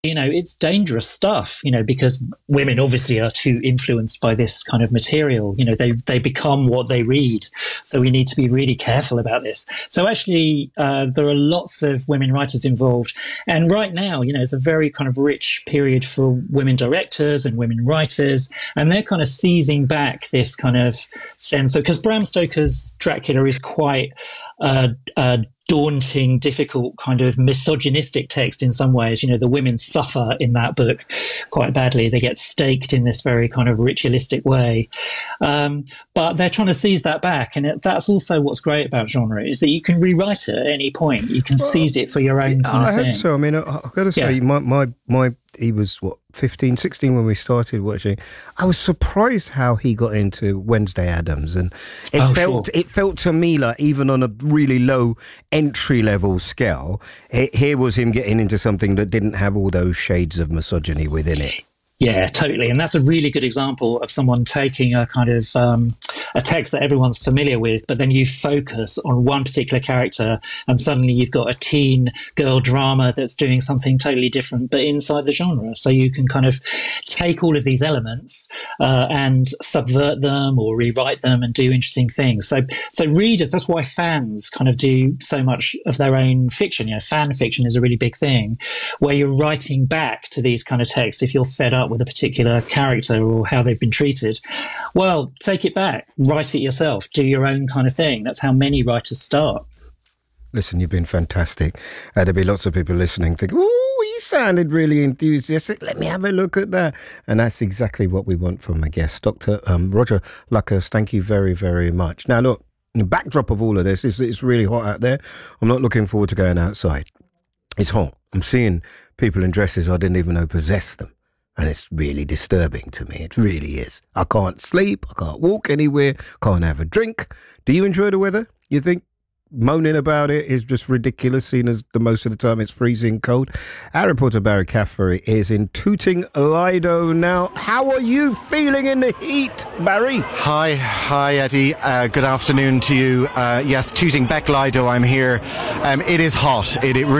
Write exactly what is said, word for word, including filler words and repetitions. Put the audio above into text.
you know, it's dangerous stuff, you know, because women obviously are too influenced by this kind of material. You know, they, they become what they read. So we need to be really careful about this. So actually, uh, there are lots of women writers involved. And right now, you know, it's a very kind of rich period for women directors and women writers. And they're kind of seizing back this kind of sense of, because Bram Stoker's Dracula is quite, uh, uh, daunting, difficult, kind of misogynistic text in some ways. You know, the women suffer in that book quite badly. They get staked in this very kind of ritualistic way. Um, but they're trying to seize that back. And it, that's also what's great about genre, is that you can rewrite it at any point. You can well, seize it for your own kind I of thing. I hope so. I mean, I, I've got to say, yeah. my, my, my, he was, what, fifteen, sixteen when we started watching. I was surprised how he got into Wednesday Addams, and it oh, felt sure. it felt to me like, even on a really low entry level scale, it, here was him getting into something that didn't have all those shades of misogyny within it. Yeah, totally. And that's a really good example of someone taking a kind of um, a text that everyone's familiar with, but then you focus on one particular character and suddenly you've got a teen girl drama that's doing something totally different, but inside the genre. So you can kind of take all of these elements uh, and subvert them or rewrite them and do interesting things. So, so readers, that's why fans kind of do so much of their own fiction. You know, fan fiction is a really big thing where you're writing back to these kind of texts if you're fed up with a particular character or how they've been treated. Well, take it back, write it yourself, do your own kind of thing. That's how many writers start. Listen, you've been fantastic. Uh, there'll be lots of people listening thinking, oh, you sounded really enthusiastic. Let me have a look at that. And that's exactly what we want from a guest. Doctor Um, Roger Luckhurst, thank you very, very much. Now, look, the backdrop of all of this is it's really hot out there. I'm not looking forward to going outside. It's hot. I'm seeing people in dresses I didn't even know possessed them. And it's really disturbing to me. It really is. I can't sleep. I can't walk anywhere. Can't have a drink. Do you enjoy the weather? You think moaning about it is just ridiculous, seeing as the most of the time it's freezing cold? Our reporter Barry Caffery is in Tooting Lido now. How are you feeling in the heat, Barry? Hi, hi Eddie. Uh, good afternoon to you. Uh, yes, Tooting Beck Lido, I'm here. Um, it is hot. It, it really